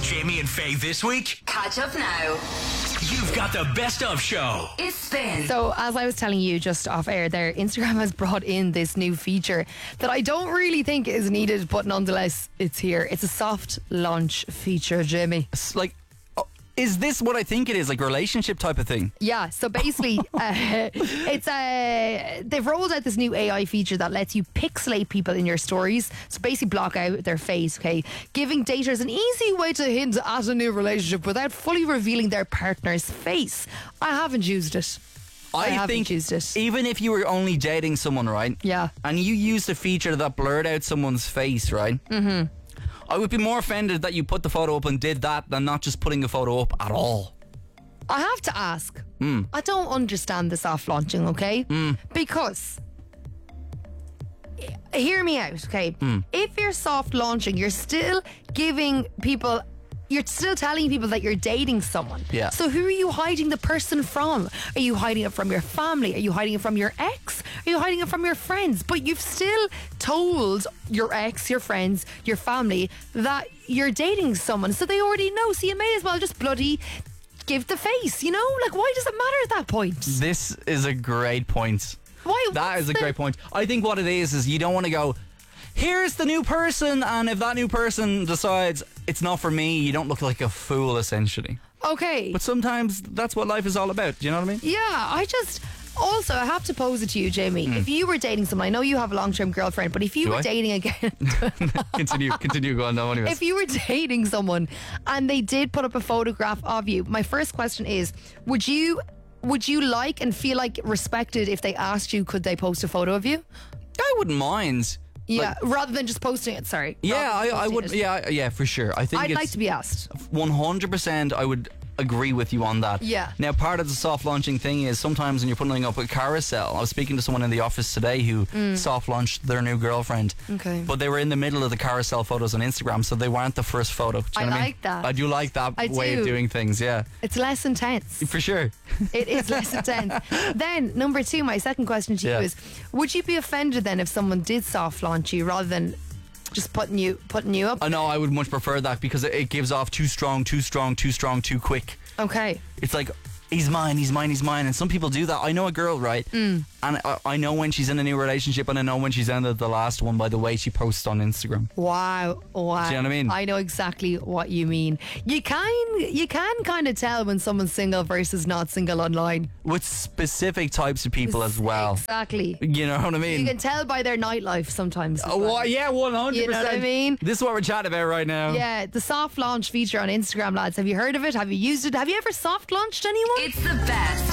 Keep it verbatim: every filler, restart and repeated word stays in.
Jamie and Faye this week? Catch up now. You've got the best of show. It's Spin. So, as I was telling you just off air there, Instagram has brought in this new feature that I don't really think is needed, but nonetheless, it's here. It's a soft launch feature, Jamie. It's like, oh, is this what I think it is? Like a relationship type of thing? Yeah, so basically, uh, it's uh, they've rolled out this new A I feature that lets you pixelate people in your stories. So basically, block out their face, okay? Giving daters an easy way to hint at a new relationship without fully revealing their partner's face. I haven't used it. I, I, haven't think used it. even if you were only dating someone, right? Yeah. And you used a feature that blurred out someone's face, right? Mm-hmm. I would be more offended that you put the photo up and did that than not just putting a photo up at all. I have to ask. Mm. I don't understand the soft launching, okay? Mm. Because, hear me out, okay? Mm. If you're soft launching, you're still giving people, you're still telling people that you're dating someone. Yeah. So who are you hiding the person from? Are you hiding it from your family? Are you hiding it from your ex? Are you hiding it from your friends? But you've still told your ex, your friends, your family that you're dating someone. So they already know. So you may as well just bloody give the face, you know? Like, why does it matter at that point? This is a great point. Why? That is a the- great point. I think what it is is you don't want to go, here's the new person, and if that new person decides it's not for me, you don't look like a fool, essentially. Okay. But sometimes that's what life is all about. Do you know what I mean? Yeah, I just... Also, I have to pose it to you, Jamie. If you were dating someone, I know you have a long-term girlfriend, but if you Do were I? dating again... continue, continue going on. Anyways. If you were dating someone and they did put up a photograph of you, my first question is, would you would you like and feel like respected if they asked you, could they post a photo of you? I wouldn't mind. Yeah, Like, rather than just posting it, sorry. yeah, Rather I, than I posting would. it. Yeah, yeah, for sure. I think I'd it's like to be asked. one hundred percent. I would agree with you on that. Yeah. Now, part of the soft launching thing is sometimes when you're putting up a carousel. I was speaking to someone in the office today who soft launched their new girlfriend. Mm. Okay. But they were in the middle of the carousel photos on Instagram, so they weren't the first photo. Do you I know what like I mean? that. I do like that I way do. of doing things. Yeah, It's less intense. for sure. It is less intense. Then, number two, my second question to Yeah. you is, would you be offended then if someone did soft launch you rather than just putting you putting you up? I know I would much prefer that because it, it gives off too strong, too strong, too strong, too quick. Okay. It's like, he's mine, he's mine, he's mine. And some people do that. I know a girl, right? Mm. And I, I know when she's in a new relationship, and I know when she's ended the last one by the way she posts on Instagram. Wow, wow. Do you know what I mean? I know exactly what you mean. You can you can kind of tell when someone's single versus not single online. With specific types of people as well. Exactly. You know what I mean? You can tell by their nightlife sometimes. as Oh, well. wha- yeah, one hundred percent. You know what I mean? This is what we're chatting about right now. Yeah, the soft launch feature on Instagram, lads. Have you heard of it? Have you used it? Have you ever soft launched anyone? It's the best